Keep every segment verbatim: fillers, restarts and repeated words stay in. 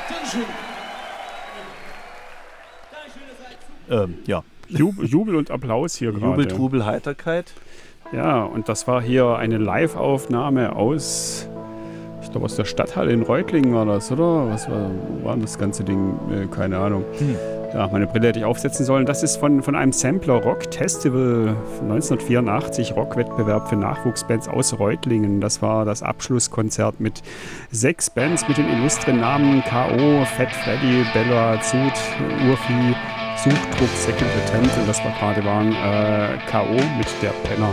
Ähm, ja. Jubel, Jubel und Applaus hier gerade. Jubel, Trubel, Heiterkeit. Ja, und das war hier eine Live-Aufnahme aus, ich glaube aus der Stadthalle in Reutlingen war das, oder? Was war, wo war das ganze Ding? Äh, keine Ahnung. Hm. Ja, meine Brille hätte ich aufsetzen sollen. Das ist von, von einem Sampler Rock Festival neunzehnhundertvierundachtzig, Rockwettbewerb für Nachwuchsbands aus Reutlingen. Das war das Abschlusskonzert mit sechs Bands mit den illustren Namen K O, Fat Freddy, Bella, Zut, Urfi, Suchdruck, Second Attempt, und das war gerade waren äh, K O mit der Penner.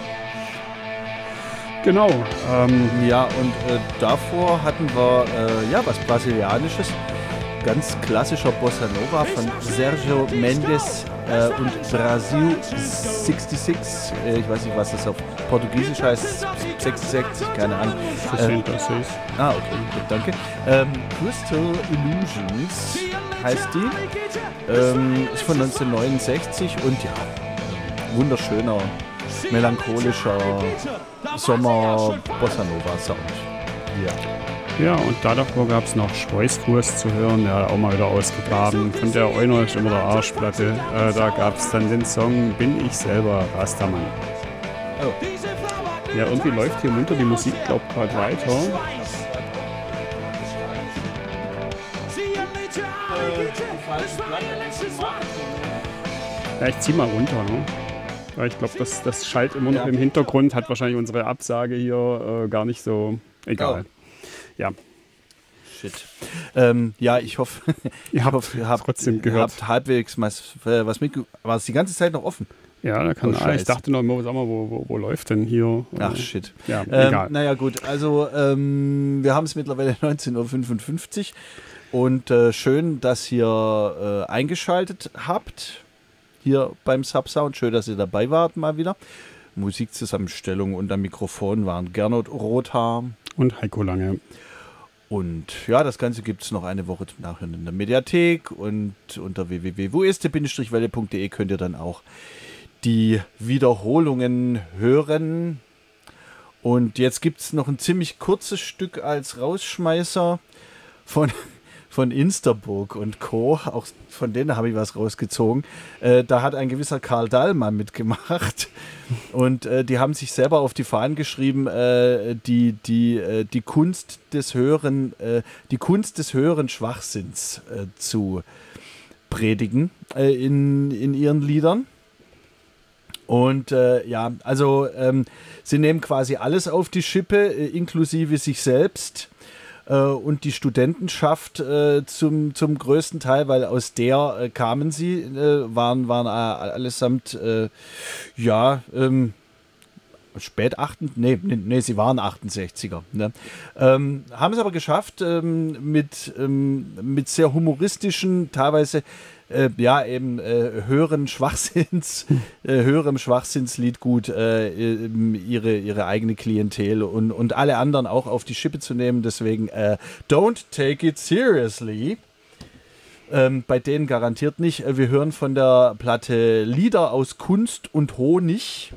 Genau. Ähm, ja, und äh, davor hatten wir äh, ja was Brasilianisches. Ganz klassischer Bossa Nova von Sergio Mendes äh, und Brasil sechsundsechzig. Äh, ich weiß nicht, was das auf Portugiesisch heißt. sechsundsechzig, keine Ahnung. Ähm, ah, okay, gut, danke. Ähm, Crystal Illusions heißt die. Ähm, ist von neunzehnhundertneunundsechzig und ja, wunderschöner, melancholischer Sommer-Bossa Nova-Sound. Ja. Ja, und da davor gab es noch Schweißfuß zu hören, der hat auch mal wieder ausgegraben. Von der Euner ist immer der Arschplatte. Äh, da gab es dann den Song Bin ich selber Rastamann. Oh. Ja, irgendwie läuft hier munter die Musik, glaub gerade weiter. Ja, ich zieh mal runter, ne? Ja, ich glaube, das, das schallt immer noch ja. im Hintergrund, hat wahrscheinlich unsere Absage hier äh, gar nicht so egal. Oh. Ja. Shit. Ähm, ja, ich hoffe, ihr habt, ihr habt trotzdem gehört. Habt halbwegs was, was mit. War es die ganze Zeit noch offen? Ja, da kann. Oh, ah, ich dachte noch immer, sag mal, wo, wo, wo läuft denn hier? Ach shit. Ja, ähm, egal. Naja, gut. Also, ähm, wir haben es mittlerweile neunzehn Uhr fünfundfünfzig und äh, schön, dass ihr äh, eingeschaltet habt hier beim Subsound. Schön, dass ihr dabei wart mal wieder. Musikzusammenstellung und am Mikrofon waren Gernot Rothaar und Heiko Lange. Und ja, das Ganze gibt es noch eine Woche zum Nachhören in der Mediathek und unter w w w punkt wo ist der welle punkt de könnt ihr dann auch die Wiederholungen hören. Und jetzt gibt es noch ein ziemlich kurzes Stück als Rausschmeißer von, von Instaburg und Co. Auch von denen habe ich was rausgezogen. Äh, da hat ein gewisser Karl Dallmann mitgemacht. Und äh, die haben sich selber auf die Fahnen geschrieben, äh, die, die, äh, die Kunst des höheren, äh, die Kunst des höheren Schwachsinns äh, zu predigen äh, in, in ihren Liedern. Und äh, ja, also ähm, sie nehmen quasi alles auf die Schippe, äh, inklusive sich selbst äh, und die Studentenschaft äh, zum, zum größten Teil, weil aus der äh, kamen sie, äh, waren, waren äh, allesamt, äh, ja, ähm, spät achtund, nee, nee, sie waren achtundsechziger. Ne? Ähm, haben es aber geschafft, ähm, mit, ähm, mit sehr humoristischen, teilweise Äh, ja, eben äh, höheren Schwachsinns, äh, höherem Schwachsinnslied gut äh, ihre, ihre eigene Klientel und, und alle anderen auch auf die Schippe zu nehmen. Deswegen äh, don't take it seriously. Ähm, bei denen garantiert nicht. Wir hören von der Platte Lieder aus Kunst und Honig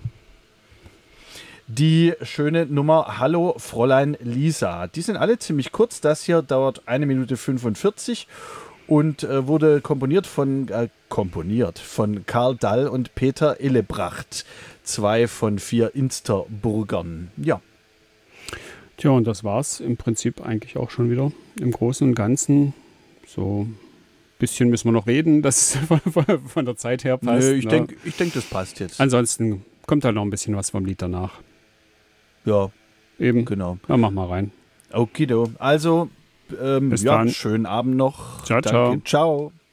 die schöne Nummer Hallo Fräulein Lisa. Die sind alle ziemlich kurz. Das hier dauert eine Minute fünfundvierzig. Und äh, wurde komponiert von äh, komponiert von Karl Dall und Peter Illebracht, zwei von vier Insterburgern. Ja. Tja, und das war's im Prinzip eigentlich auch schon wieder im Großen und Ganzen. So ein bisschen müssen wir noch reden, das von, von der Zeit her passt. Nö, ich denke, ich denk, das passt jetzt. Ansonsten kommt halt noch ein bisschen was vom Lied danach. Ja, eben. Genau. Ja, mach mal rein. Okido. Also, ähm, bis ja, dann. Schönen Abend noch. Ciao, Danke. ciao. Ciao.